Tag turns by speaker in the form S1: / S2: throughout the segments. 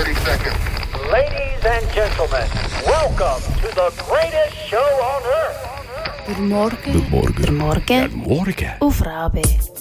S1: seconds.
S2: Ladies and gentlemen, welcome to the greatest show on earth.
S3: Guten Morgen. Guten Morgen. Guten Morgen.
S4: Guten Morgen.
S3: Auf Rabe.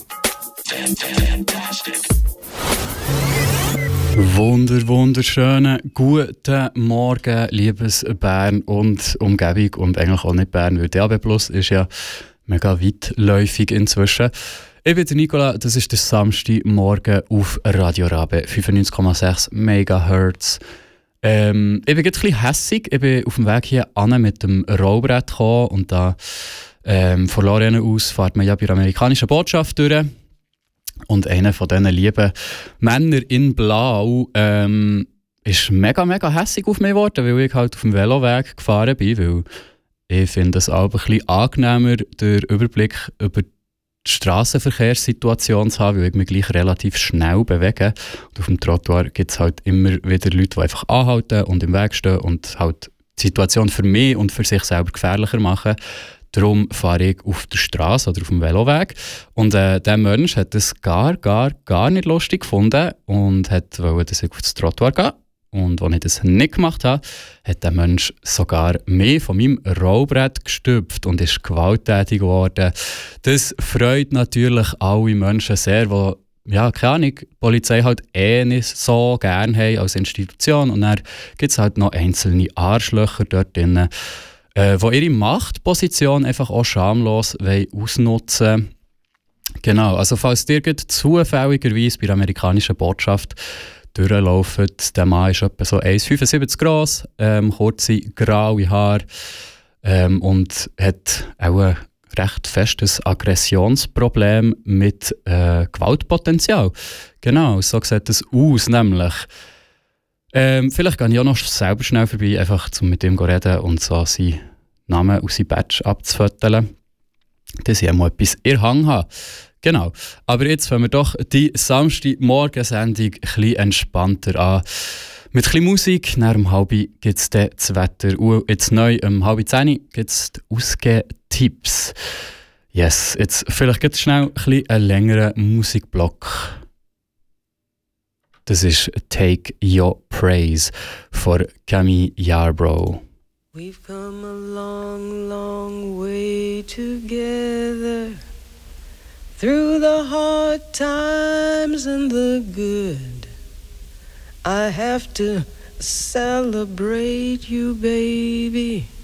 S4: Wunderschönen guten Morgen, liebes Bern und Umgebung und eigentlich auch nicht Bern, weil DAB+ ist ja mega weitläufig inzwischen. Ich bin der Nicola, das ist der Samstagmorgen auf Radio Rabe, 95,6 MHz. Ich bin jetzt ein bisschen hässig, ich bin auf dem Weg hier an mit dem Rollbrett gekommen und da von Lorraine aus fährt man ja bei der amerikanischen Botschaft durch. Und einer von diesen lieben Männern in Blau ist mega hässig auf mich geworden, weil ich halt auf dem Veloweg gefahren bin, weil ich finde es auch ein bisschen angenehmer, den Überblick über die Strassenverkehrssituation zu haben, weil ich mich gleich relativ schnell bewege. Und auf dem Trottoir gibt es halt immer wieder Leute, die einfach anhalten und im Weg stehen und halt die Situation für mich und für sich selber gefährlicher machen. Darum fahre ich auf der Straße oder auf dem Veloweg. Und der Mensch hat es gar nicht lustig gefunden und wollte, dass ich auf das Trottoir gehe. Und als ich das nicht gemacht habe, hat der Mensch sogar mehr von meinem Rollbrett gestüpft und ist gewalttätig geworden. Das freut natürlich alle Menschen sehr, die, ja, keine Ahnung, die Polizei halt nicht so gerne haben als Institution. Und dann gibt es halt noch einzelne Arschlöcher dort drin, die ihre Machtposition einfach auch schamlos ausnutzen wollen. Genau, also falls dir zufälligerweise bei der amerikanischen Botschaft durchlaufen, der Mann ist etwa so 1,75 groß, kurze graue Haare und hat auch ein recht festes Aggressionsproblem mit Gewaltpotenzial. Genau, so sieht es aus, nämlich. Vielleicht gehe ich auch noch selber schnell vorbei, einfach um mit ihm zu reden und so seinen Namen und sein Badge abzufoteln, dass ich einmal etwas in der Hand habe. Genau. Aber jetzt fangen wir doch die Samstagmorgensendung ein bisschen entspannter an. Mit ein bisschen Musik, nach um 9:30 gibt es das Wetter. Und jetzt neu um 9:30 gibt es die Ausgetipps. Yes, jetzt vielleicht ganz schnell ein bisschen einen längeren Musikblock. Das ist Take Your Praise von Camille Yarbrough.
S5: We've come a long way together, through the hard times and the good. I have to celebrate you, baby.